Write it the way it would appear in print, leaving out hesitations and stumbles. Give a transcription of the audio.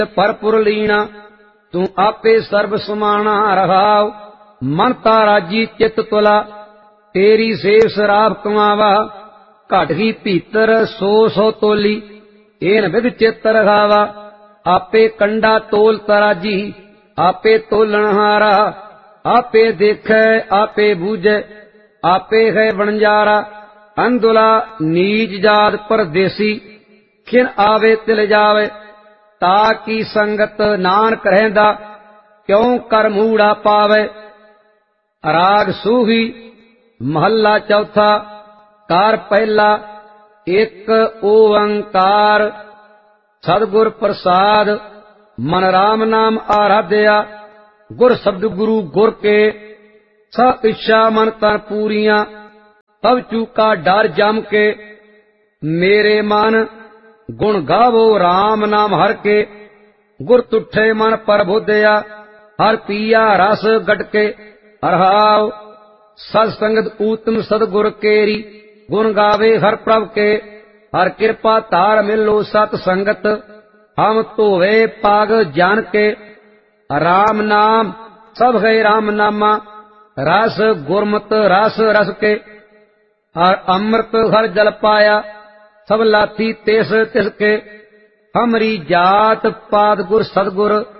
भरपुर लीना तू आपे सर्ब समाना रहाव। मन ताराजी चित तुला तेरी सेव शराब कमावा। घट ही भीतर सो सो तोली एन विध चित रखावा। आपे कंडा तोल तराजी आपे तोलनहारा। आपे देखे आपे बूझे आपे है बणजारा। अंधुला नीच जात परदेसी खिन आवे तिल जावे। ताकि संगत नानक रहंदा क्यों कर मूड़ा पावे। राग सूही महला चौथा कार पहला एक ओंकार। सदगुर प्रसाद मन राम नाम आराध्या। गुर शब्द गुरु गुर के सब इच्छा मन तन पूरियां। तब चूका डर जम के मेरे मन गुण गावो राम नाम हर के। गुर तुठे मन पर बुद्धया हर पिया रस गटके। हरहाव सत्संगत ऊतम सदगुर केरी गुण गावे हर प्रभ के। हर कृपा तार मिलो सत संगत हम धोवे पाग जान के। राम नाम सब है राम नामा रस गुरमत रस रस के। हर अमृत हर जल पाया सब लाथी तिस तिस के। हमरी जात पाद गुर सदगुर